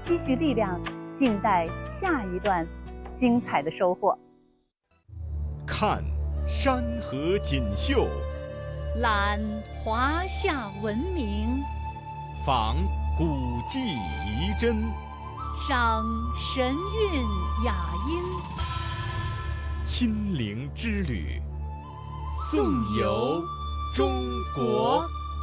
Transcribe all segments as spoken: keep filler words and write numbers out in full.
积蓄力量，静待下一段精彩的收获。 看山河锦绣， 览华夏文明， 访古迹遗珍， 赏神韵雅音， 亲临之旅，颂游中国。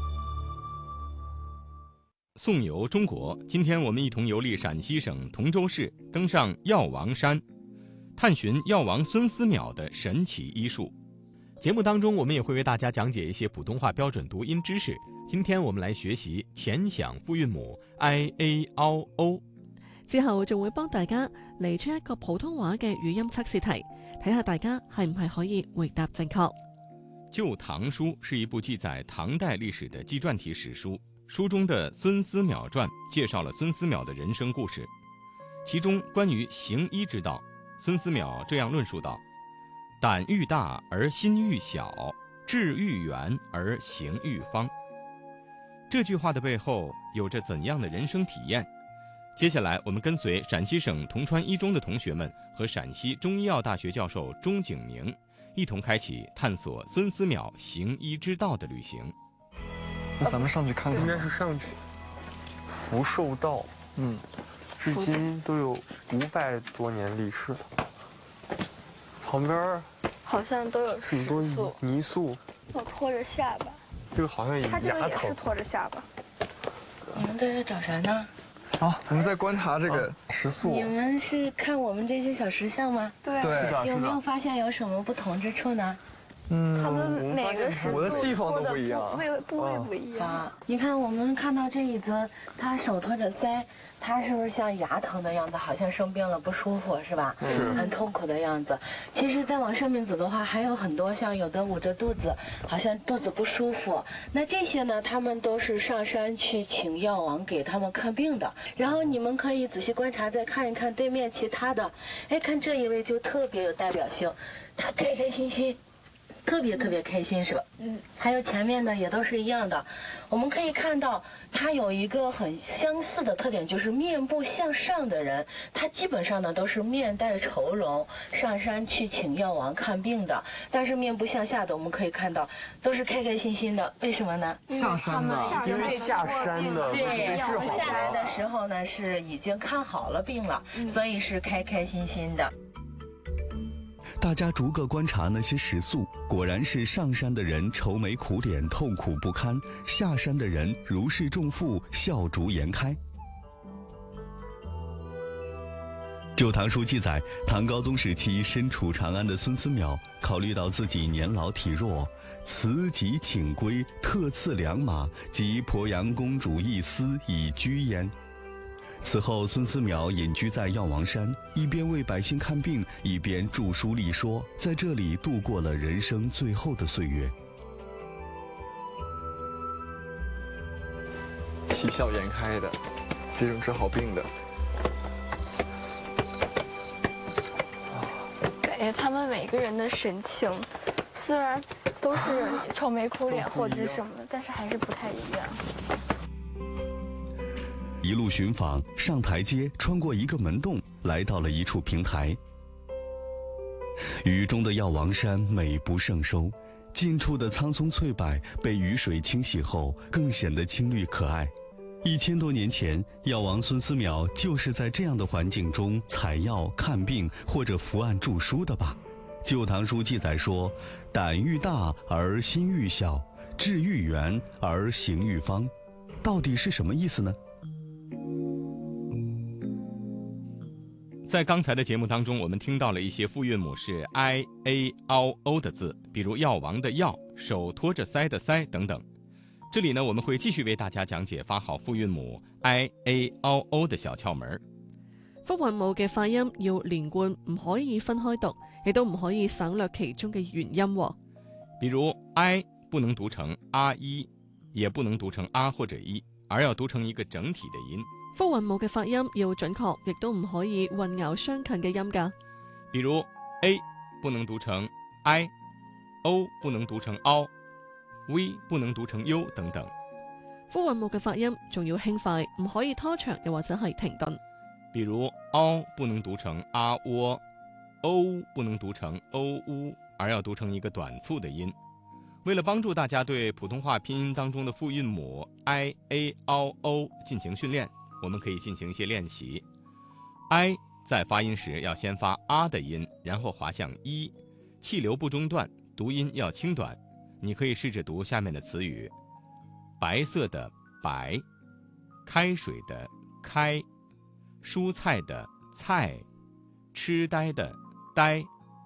颂游中国，今天我们一同游历陕西省同州市，登上药王山，探寻药王孙思邈的神奇医术。节目当中，我们也会为大家讲解一些普通话標準讀音知識。今天我們來學習前響複韻母 I A O O， 之後仲會幫大家嚟出一個普通話嘅語音測試題，睇下大家係唔係可以回答正確。《 舊唐書》是一部記載唐代歷史的紀傳體史書，書中的《孫思邈傳》介紹了孫思邈的人生故事。其中關於行醫之道，孫思邈這樣論述道：膽愈大而心愈小，志愈遠而行愈方。這句話的背後有着怎樣的人生體驗？接下來我們跟隨陝西省銅川一中的同學們和陝西中醫藥大學教授鐘景明一同開啟探索孫思邈行醫之道的旅行。 那咱們上去看看。 應該是上去。福壽道，嗯，至今都有五百多年歷史。旁邊好像都有很多泥塑。 我拖着下巴。 這個好像也他這個也是拖着下巴。 你們都在找啥呢？ 啊，我們在觀察這個石塑。 你們是看我們這些小石像嗎？ 對， 對， 有沒有發現有什麼不同之處呢？ 嗯，他們每個石塑的地方都不一樣， 部位部位不一樣。 啊，你看我們看到這一尊，他手托着腮，他是不是像牙疼的樣子？好像生病了不舒服是吧？ 是。 很痛苦的樣子。其實再往上面走的話，還有很多像有的捂着肚子，好像肚子不舒服。那這些呢，他們都是上山去請藥王給他們看病的。然後你們可以仔細觀察，再看一看對面其他的。哎，看這一位就特別有代表性，他開開心心。特別特別開心是吧？嗯，還有前面的也都是一樣的。我們可以看到，他有一個很相似的特點，就是面部向上的人，他基本上呢都是面帶愁容，上山去請藥王看病的。但是面部向下的，我們可以看到都是開開心心的。為什麼呢？ 下山的， 因為下山的， 對，下來的時候呢是已經看好了病了，所以是開開心心的。 大家逐個觀察那些石塑，果然是上山的人愁眉苦臉，痛苦不堪；下山的人如釋重負，笑逐顏開。舊唐書記載，唐高宗時期身處長安的孫思邈，考慮到自己年老體弱，辭疾請歸，特賜良馬及鄱陽公主一絲以居焉。此後，孫思邈隱居在藥王山，一邊為百姓看病，一邊著書立說，在這裡度過了人生最後的歲月。 喜笑顏開的，這種治好病的。 感覺他們每個人的神情，雖然都是愁眉苦臉或者什麼的，但是還是不太一樣。 一路尋訪，上台階，穿過一個門洞，來到了一處平台。雨中的藥王山美不勝收，近處的蒼松翠柏被雨水清洗後，更顯得青綠可愛。一千多年前，藥王孫思邈就是在這樣的環境中採藥、看病或者伏案著書的吧？舊唐書記載說：膽愈大而心愈小，志愈遠而行愈方。到底是什麼意思呢？ 在剛才的節目當中，我們聽到了一些複韻母是 I A O O 的字，比如藥王的藥、手托着腮的腮等等。這裡呢，我們會繼續為大家講解發好複韻母 I A O O 的小竅門。 複韻母嘅發音要連貫，唔可以分開讀，亦都唔可以省略其中嘅元音。 比如 I 不能讀成啊一，也不能讀成啊或者一，而要讀成一個整體的音。 複韻母嘅發音要準確，亦都唔可以混淆相近嘅音㗎。 比如 A 不能讀成 I，O 不能讀成 O，V 不能讀成 U 等等。 複韻母嘅發音仲要輕快，唔可以拖長又或者係停頓。 比如凹不能读成啊喔，欧不能读成欧乌，而要读成一个短促的音。为了帮助大家对普通话拼音当中的复韵母 i a o o 进行训练，我们可以进行一些练习。 i 在发音时要先发啊的音，然后滑向一，气流不中断，读音要轻短。你可以试着读下面的词语：白色的白，开水的开，蔬菜的菜，痴呆的呆。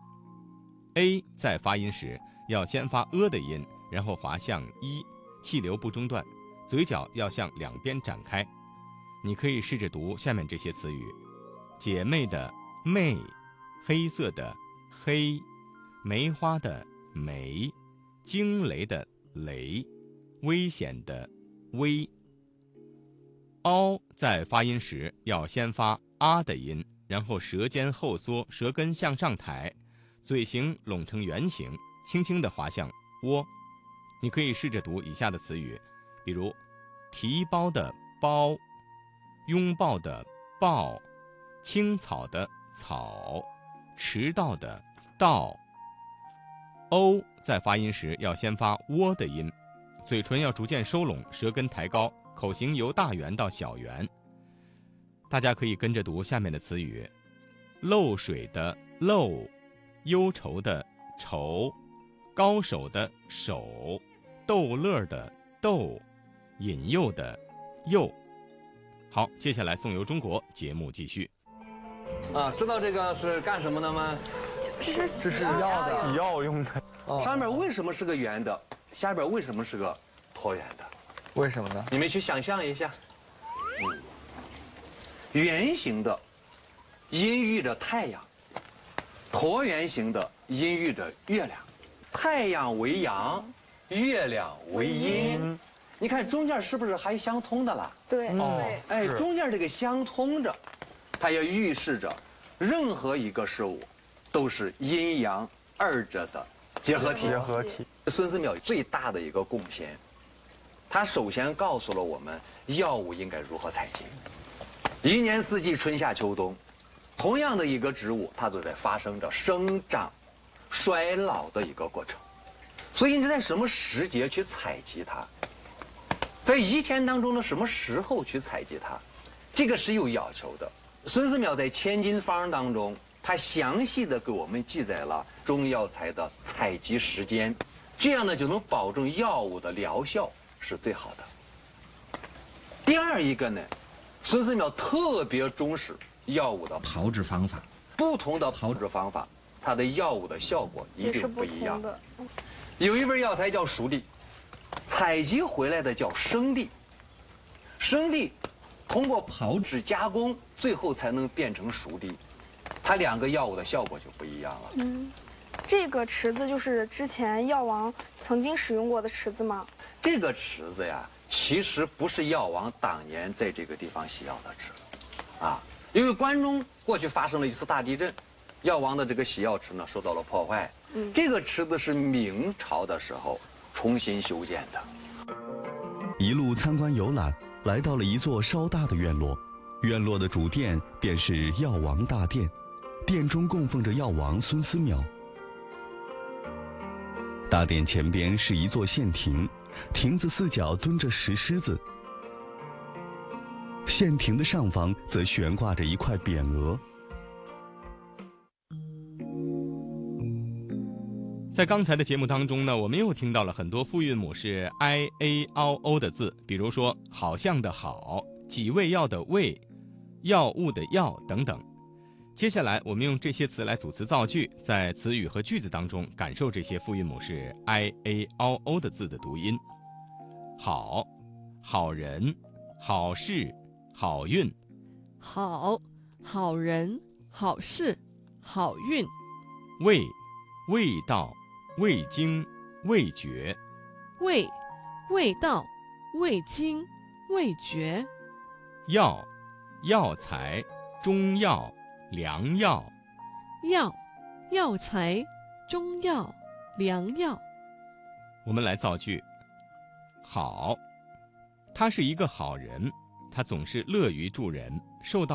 a 在发音时要先发呃的音，然后滑向一，气流不中断，嘴角要向两边展开。你可以试着读下面这些词语：姐妹的妹，黑色的黑，梅花的梅，惊雷的雷，危险的危。凹在发音时要先发啊的音，然后舌尖后缩，舌根向上抬，嘴型拢成圆形，轻轻地滑向窝。你可以试着读以下的词语，比如提包的包，拥抱的抱，青草的草，迟到的到。欧在发音时要先发窝的音，嘴唇要逐渐收拢，舌根抬高，口型由大圆到小圆。大家可以跟着读下面的词语：漏水的漏，忧愁的愁，高手的手，逗乐的逗，引诱的诱。好，接下来送游中国节目继续。 啊，知道这个是干什么的吗？ 就是这是药的，洗药用的。 哦、上面为什么是个圆的？下边为什么是个椭圆的？ 为什么呢？ 你们去想象一下。嗯，圆形的阴喻着太阳，椭圆形的阴喻着月亮。太阳为阳，月亮为阴。嗯、你看中间是不是还相通的了？ 对， 哦，哎，中间这个相通着，它也预示着任何一个事物都是阴阳二者的结合体。 结合体。 孙思邈最大的一个贡献，他首先告诉了我们药物应该如何采集。一年四季，春夏秋冬，同样的一个植物，它都在发生着生长、衰老的一个过程。所以你在什么时节去采集它，在一天当中的什么时候去采集它，这个是有要求的。孙思邈在《千金方》当中，他详细的给我们记载了中药材的采集时间，这样呢就能保证药物的疗效是最好的。第二一个呢，孙思邈特别重视药物的炮制方法，不同的炮制方法，它的药物的效果一定不一样。有一味药材叫熟地，采集回来的叫生地，生地通过炮制加工，最后才能变成熟地，它两个药物的效果就不一样了。 嗯，这个池子就是之前药王曾经使用过的池子吗？ 这个池子呀，其实不是药王当年在这个地方洗药的池子，啊，因为关中过去发生了一次大地震，药王的这个洗药池呢受到了破坏。嗯，这个池子是明朝的时候重新修建的。 一路参观游览，来到了一座稍大的院落，院落的主殿便是药王大殿，殿中供奉着药王孙思邈。大殿前边是一座县亭，亭子四角蹲着石狮子，县亭的上方则悬挂着一块匾额。 在刚才的节目当中呢，我们又听到了很多复韵母是 i a o o 的字，比如说好像的好，几味药的味，药物的药等等。接下来我们用这些词来组词造句，在词语和句子当中感受这些复韵母是 i a o o 的字的读音。好，好人，好事，好运。 好，好人，好事，好运。 味，味道，味精，味觉。 味，味道，味精，味觉。 药，药材，中药，良药。 药，药材，中药，良药。 我们来造句。好，他是一个好人，他总是乐于助人，受到